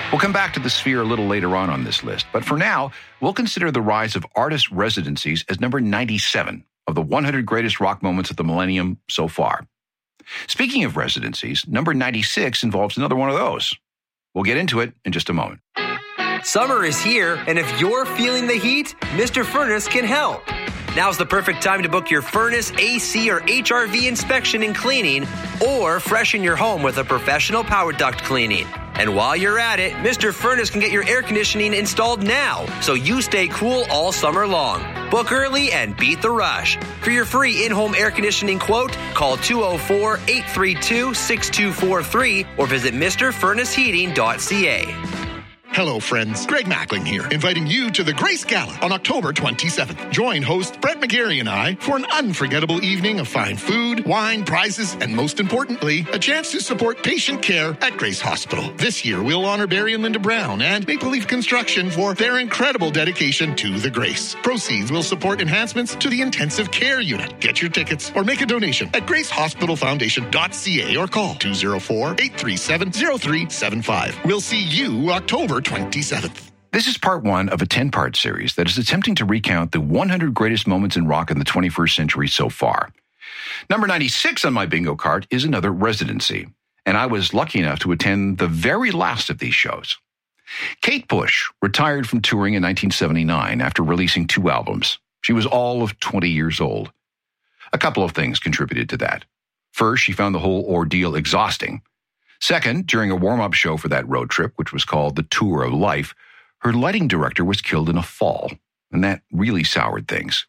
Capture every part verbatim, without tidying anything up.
We'll come back to the Sphere a little later on on this list, but for now, we'll consider the rise of artist residencies as number ninety-seven of the one hundred greatest rock moments of the millennium so far. Speaking of residencies, number ninety-six involves another one of those. We'll get into it in just a moment. Summer is here, and if you're feeling the heat, Mister Furnace can help. Now's the perfect time to book your furnace, A C, or H R V inspection and cleaning, or freshen your home with a professional power duct cleaning. And while you're at it, Mister Furnace can get your air conditioning installed now, so you stay cool all summer long. Book early and beat the rush. For your free in-home air conditioning quote, call two oh four, eight three two, six two four three or visit Mr Furnace Heating dot c a. Hello, friends. Greg Mackling here, inviting you to the Grace Gala on October twenty-seventh. Join host Brett McGarry and I for an unforgettable evening of fine food, wine, prizes, and most importantly, a chance to support patient care at Grace Hospital. This year, we'll honor Barry and Linda Brown and Maple Leaf Construction for their incredible dedication to the Grace. Proceeds will support enhancements to the intensive care unit. Get your tickets or make a donation at grace hospital foundation dot c a or call two oh four, eight three seven, oh three seven five. We'll see you October twenty-seventh. This is part one of a ten-part series that is attempting to recount the one hundred greatest moments in rock in the twenty-first century so far. Number ninety-six on my bingo card is another residency, and I was lucky enough to attend the very last of these shows. Kate Bush retired from touring in nineteen seventy-nine after releasing two albums. She was all of twenty years old. A couple of things contributed to that. First, she found the whole ordeal exhausting. Second, during a warm-up show for that road trip, which was called the Tour of Life, her lighting director was killed in a fall, and that really soured things.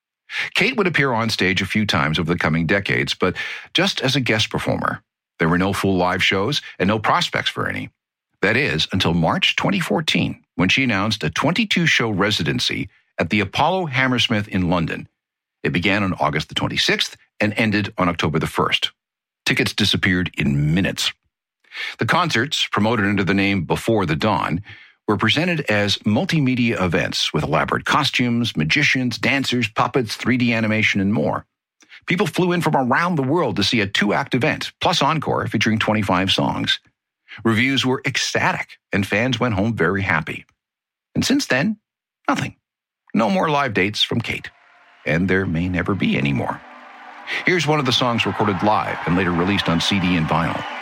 Kate would appear on stage a few times over the coming decades, but just as a guest performer. There were no full live shows and no prospects for any. That is, until March twenty fourteen, when she announced a twenty-two show residency at the Apollo Hammersmith in London. It began on August the twenty-sixth and ended on October the first. Tickets disappeared in minutes. The concerts, promoted under the name Before the Dawn, were presented as multimedia events with elaborate costumes, magicians, dancers, puppets, three D animation, and more. People flew in from around the world to see a two-act event, plus encore, featuring twenty-five songs. Reviews were ecstatic, and fans went home very happy. And since then, nothing. No more live dates from Kate. And there may never be any more. Here's one of the songs recorded live and later released on C D and vinyl.